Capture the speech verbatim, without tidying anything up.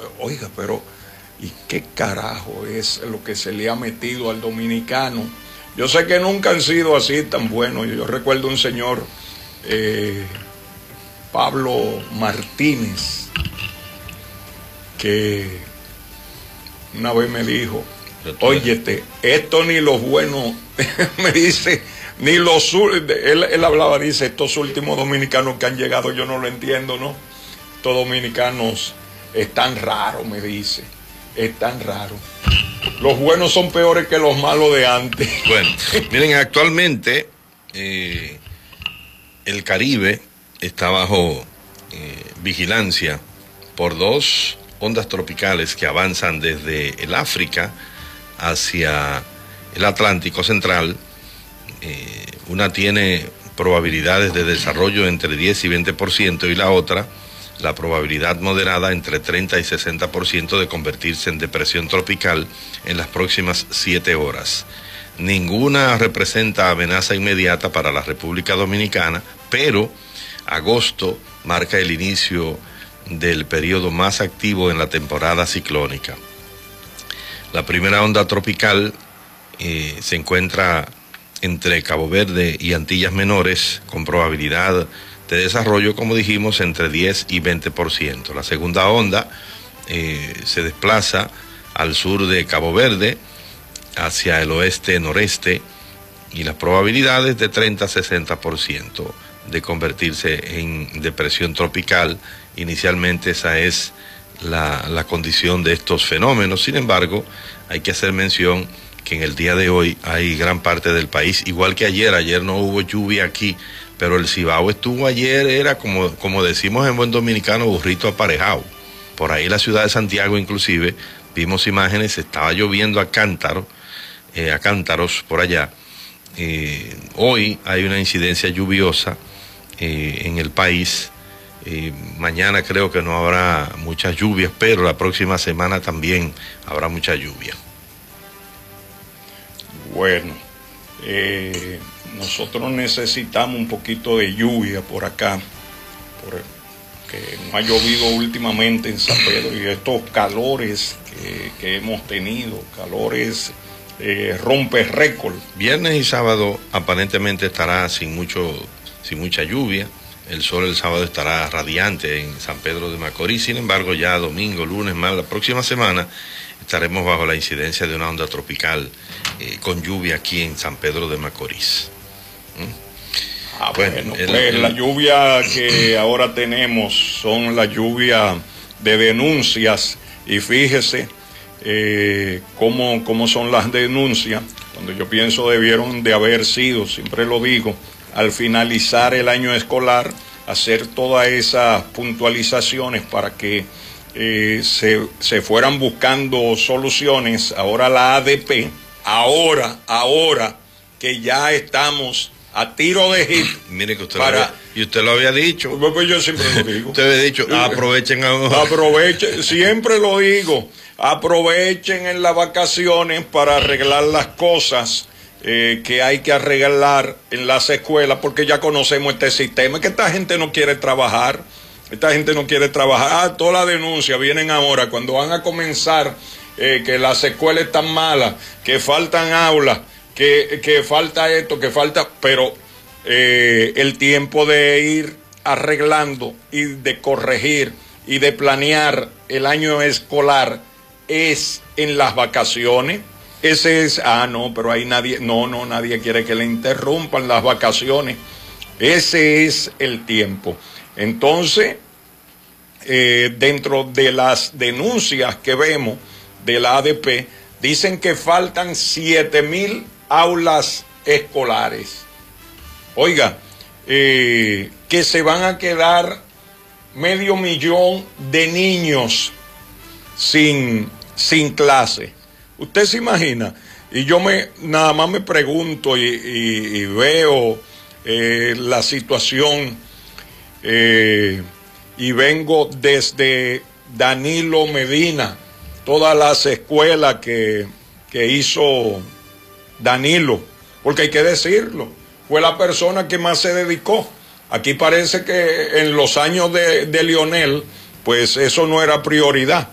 oiga, pero ¿y qué carajo es lo que se le ha metido al dominicano? Yo sé que nunca han sido así tan buenos. Yo recuerdo un señor, eh, Pablo Martínez, que una vez me dijo, óyete, esto ni los buenos, me dice, ni los, él, él hablaba, dice, estos últimos dominicanos que han llegado, yo no lo entiendo, ¿no? Estos dominicanos están raros, me dice, están raros. Los buenos son peores que los malos de antes. Bueno, miren, actualmente eh, el Caribe está bajo eh, vigilancia por dos ondas tropicales que avanzan desde el África hacia el Atlántico Central. Eh, una tiene probabilidades de desarrollo entre diez y veinte por ciento y la otra, la probabilidad moderada entre treinta y sesenta por ciento de convertirse en depresión tropical en las próximas siete horas. Ninguna representa amenaza inmediata para la República Dominicana, pero agosto marca el inicio del periodo más activo en la temporada ciclónica. La primera onda tropical eh, se encuentra entre Cabo Verde y Antillas Menores, con probabilidad de desarrollo, como dijimos, entre diez y veinte por ciento. La segunda onda eh, se desplaza al sur de Cabo Verde, hacia el oeste-noreste, y las probabilidades de treinta a sesenta por ciento de convertirse en depresión tropical. Inicialmente esa es la, la condición de estos fenómenos. Sin embargo, hay que hacer mención que en el día de hoy hay gran parte del país, igual que ayer, ayer no hubo lluvia aquí, pero el Cibao estuvo ayer, era como, como decimos en buen dominicano, burrito aparejado. Por ahí la ciudad de Santiago inclusive, vimos imágenes, estaba lloviendo a cántaros, eh, a cántaros por allá. Eh, hoy hay una incidencia lluviosa eh, en el país. Eh, mañana creo que no habrá muchas lluvias, pero la próxima semana también habrá mucha lluvia. Bueno, eh, nosotros necesitamos un poquito de lluvia por acá, porque no ha llovido últimamente en San Pedro, y estos calores que, que hemos tenido, calores eh, rompe récord. Viernes y sábado aparentemente estará sin mucho, sin mucha lluvia. El sol el sábado estará radiante en San Pedro de Macorís. Sin embargo, ya domingo, lunes, más la próxima semana estaremos bajo la incidencia de una onda tropical eh, con lluvia aquí en San Pedro de Macorís. ¿Mm? Ah, bueno, bueno el, pues el... la lluvia que ahora tenemos son la lluvia de denuncias, y fíjese eh, cómo, cómo son las denuncias, cuando yo pienso debieron de haber sido, siempre lo digo, al finalizar el año escolar, hacer todas esas puntualizaciones para que eh, se, se fueran buscando soluciones. Ahora la A D P, ahora, ahora que ya estamos a tiro de hit. Mire que usted, para, lo había, y usted lo había dicho. Pues, pues yo siempre lo digo. Usted había dicho, aprovechen ahora. Aprovechen, siempre lo digo, aprovechen en las vacaciones para arreglar las cosas Eh, que hay que arreglar en las escuelas, porque ya conocemos este sistema, que esta gente no quiere trabajar, esta gente no quiere trabajar. Ah, todas las denuncias vienen ahora, cuando van a comenzar, eh, que las escuelas están malas, que faltan aulas, que, que falta esto, que falta, pero eh, el tiempo de ir arreglando y de corregir y de planear el año escolar es en las vacaciones. Ese es, ah, no, pero ahí nadie, no, no, nadie quiere que le interrumpan las vacaciones. Ese es el tiempo. Entonces, eh, dentro de las denuncias que vemos de la A D P, dicen que faltan siete mil aulas escolares. Oiga, eh, que se van a quedar medio millón de niños sin, sin clase. Usted se imagina, y yo me nada más me pregunto y, y, y veo eh, la situación eh, y vengo desde Danilo Medina, todas las escuelas que, que hizo Danilo, porque hay que decirlo, fue la persona que más se dedicó. Aquí parece que en los años de, de Lionel, pues eso no era prioridad.